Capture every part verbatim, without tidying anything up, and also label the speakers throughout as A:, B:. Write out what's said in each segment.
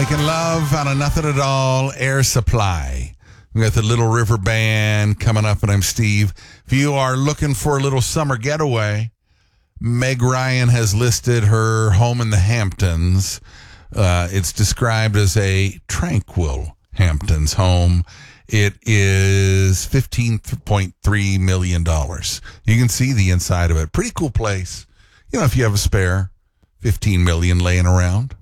A: Making love on a nothing at all Air Supply. We got the Little River Band coming up, and I'm Steve. If you are looking for a little summer getaway, Meg Ryan has listed her home in the Hamptons. Uh, it's described as a tranquil Hamptons home. It is fifteen point three million dollars. You can see the inside of it. Pretty cool place. You know, if you have a spare fifteen million dollars laying around.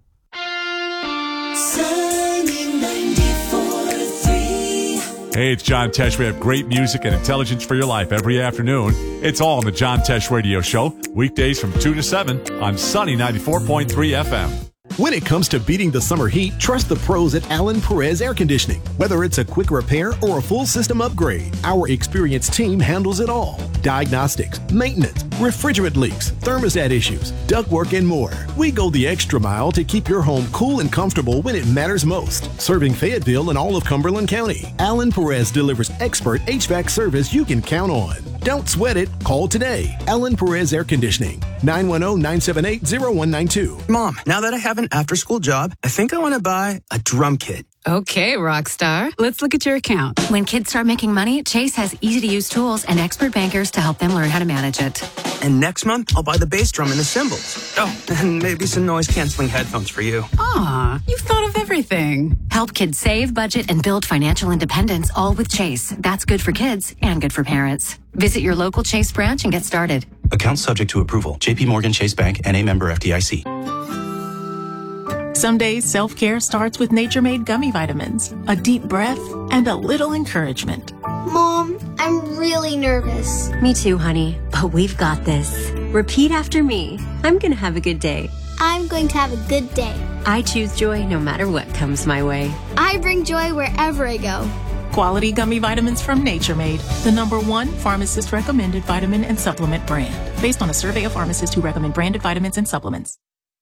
B: Hey, it's John Tesh. We have great music and intelligence for your life every afternoon. It's all on the John Tesh Radio Show, weekdays from two to seven on Sunny ninety-four point three F M.
C: When it comes to beating the summer heat, trust the pros at Alan Perez Air Conditioning. Whether it's a quick repair or a full system upgrade, our experienced team handles it all. Diagnostics, maintenance, refrigerant leaks, thermostat issues, ductwork, and more. We go the extra mile to keep your home cool and comfortable when it matters most. Serving Fayetteville and all of Cumberland County, Alan Perez delivers expert H V A C service you can count on. Don't sweat it. Call today. Alan Perez Air Conditioning. nine one zero, nine seven eight, zero one nine two.
D: Mom, now that I have an after-school job, I think I want to buy a drum kit.
E: Okay, Rockstar. Let's look at your account.
F: When kids start making money, Chase has easy-to-use tools and expert bankers to help them learn how to manage it.
D: And next month, I'll buy the bass drum and the cymbals. Oh, and maybe some noise-canceling headphones for you.
E: Aw, you've thought of everything.
F: Help kids save, budget, and build financial independence, all with Chase. That's good for kids and good for parents. Visit your local Chase branch and get started.
G: Account subject to approval. J P Morgan Chase Bank, N A member F D I C.
H: Some days, self-care starts with Nature-Made gummy vitamins, a deep breath, and a little encouragement.
I: Mom, I'm really nervous.
J: Me too, honey, but we've got this. Repeat after me. I'm going to have a good day.
I: I'm going to have a good day.
J: I choose joy no matter what comes my way.
I: I bring joy wherever I go.
H: Quality gummy vitamins from Nature Made, the number one pharmacist-recommended vitamin and supplement brand, based on a survey of pharmacists who recommend branded vitamins and supplements.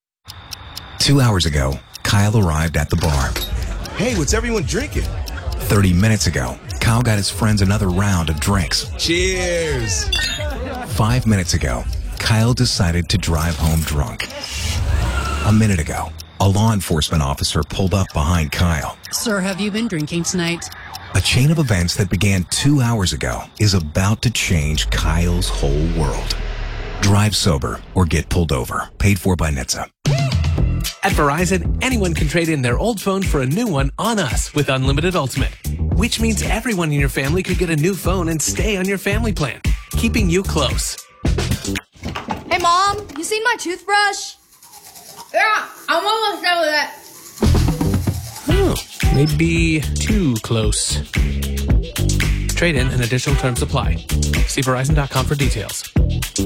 K: Two hours ago, Kyle arrived at the bar.
L: Hey, what's everyone drinking?
K: Thirty minutes ago, Kyle got his friends another round of drinks.
L: Cheers!
K: Five minutes ago, Kyle decided to drive home drunk. A minute ago, a law enforcement officer pulled up behind Kyle.
E: Sir, have you been drinking tonight?
K: A chain of events that began two hours ago is about to change Kyle's whole world. Drive sober or get pulled over. Paid for by N H T S A.
M: At Verizon, anyone can trade in their old phone for a new one on us with Unlimited Ultimate, which means everyone in your family could get a new phone and stay on your family plan, keeping you close.
N: Hey, Mom, you seen my toothbrush? Yeah, I'm almost done with it.
M: Oh, maybe too close. Trade in and additional terms apply. See Verizon dot com for details.